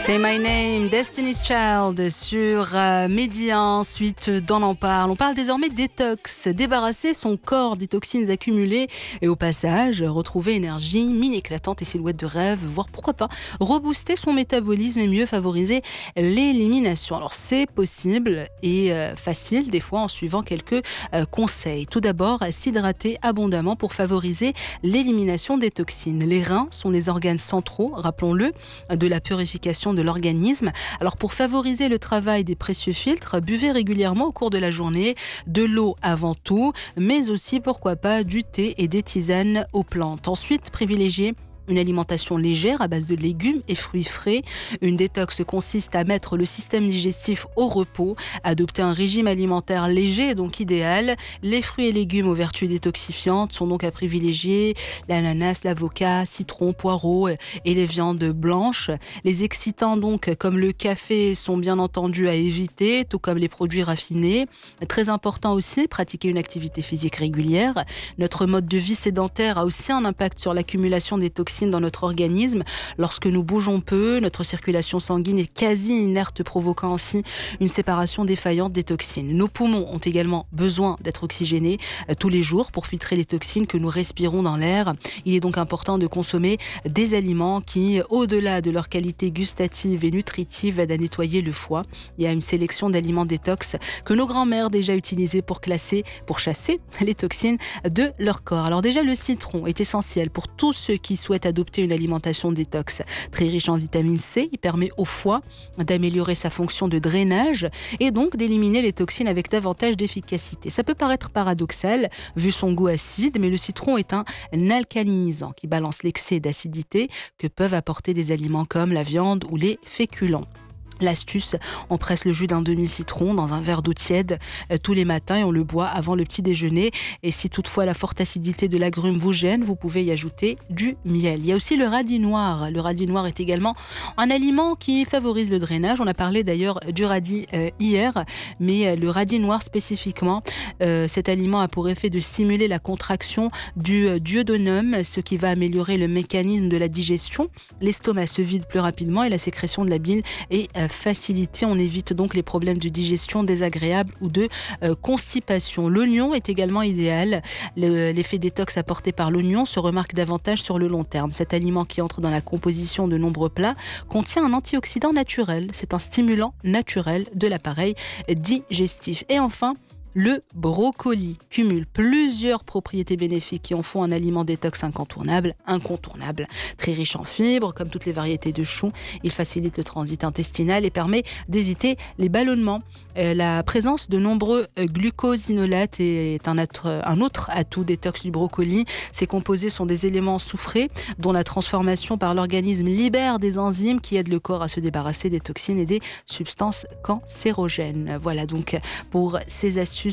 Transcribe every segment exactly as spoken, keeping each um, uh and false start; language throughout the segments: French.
Say My Name, Destiny's Child sur euh, Média. Ensuite, dans l'en parle. On parle désormais détox, débarrasser son corps des toxines accumulées et au passage, retrouver énergie, mine éclatante et silhouette de rêve, voire pourquoi pas, rebooster son métabolisme et mieux favoriser l'élimination. Alors c'est possible et euh, facile des fois en suivant quelques euh, conseils. Tout d'abord, s'hydrater abondamment pour favoriser l'élimination des toxines. Les reins sont les organes centraux, rappelons-le, de la purification de l'organisme. Alors pour favoriser le travail des précieux filtres, buvez régulièrement au cours de la journée de l'eau avant tout, mais aussi pourquoi pas du thé et des tisanes aux plantes. Ensuite, privilégiez une alimentation légère à base de légumes et fruits frais. Une détox consiste à mettre le système digestif au repos, adopter un régime alimentaire léger et donc idéal. Les fruits et légumes aux vertus détoxifiantes sont donc à privilégier, l'ananas, l'avocat, citron, poireau et les viandes blanches. Les excitants donc comme le café sont bien entendu à éviter, tout comme les produits raffinés. Très important aussi, pratiquer une activité physique régulière. Notre mode de vie sédentaire a aussi un impact sur l'accumulation des toxines dans notre organisme. Lorsque nous bougeons peu, notre circulation sanguine est quasi inerte, provoquant ainsi une séparation défaillante des toxines. Nos poumons ont également besoin d'être oxygénés euh, tous les jours pour filtrer les toxines que nous respirons dans l'air. Il est donc important de consommer des aliments qui, au-delà de leur qualité gustative et nutritive, aident à nettoyer le foie. Il y a une sélection d'aliments détox que nos grands-mères déjà utilisés pour classer, pour chasser les toxines de leur corps. Alors déjà, le citron est essentiel pour tous ceux qui souhaitent adopter une alimentation détox. Très riche en vitamine C, il permet au foie d'améliorer sa fonction de drainage et donc d'éliminer les toxines avec davantage d'efficacité. Ça peut paraître paradoxal vu son goût acide, mais le citron est un alcalinisant qui balance l'excès d'acidité que peuvent apporter des aliments comme la viande ou les féculents. L'astuce, on presse le jus d'un demi-citron dans un verre d'eau tiède euh, tous les matins et on le boit avant le petit déjeuner. Et si toutefois la forte acidité de l'agrume vous gêne, vous pouvez y ajouter du miel. Il y a aussi le radis noir. Le radis noir est également un aliment qui favorise le drainage. On a parlé d'ailleurs du radis euh, hier, mais euh, le radis noir spécifiquement, euh, cet aliment a pour effet de stimuler la contraction du euh, duodénum, ce qui va améliorer le mécanisme de la digestion. L'estomac se vide plus rapidement et la sécrétion de la bile est euh, facilité. On évite donc les problèmes de digestion désagréables ou de euh, constipation. L'oignon est également idéal. Le, l'effet détox apporté par l'oignon se remarque davantage sur le long terme. Cet aliment qui entre dans la composition de nombreux plats contient un antioxydant naturel. C'est un stimulant naturel de l'appareil digestif. Et enfin, le brocoli cumule plusieurs propriétés bénéfiques qui en font un aliment détox incontournable, incontournable. Très riche en fibres, comme toutes les variétés de choux, il facilite le transit intestinal et permet d'éviter les ballonnements. Euh, la présence de nombreux euh, glucosinolates est un, autre, un autre atout détox du brocoli. Ces composés sont des éléments soufrés dont la transformation par l'organisme libère des enzymes qui aident le corps à se débarrasser des toxines et des substances cancérogènes. Voilà donc pour ces astuces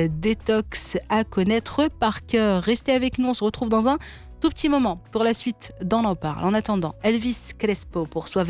détox à connaître par cœur. Restez avec nous, on se retrouve dans un tout petit moment pour la suite d'On en parle. En attendant, Elvis Crespo pour Soif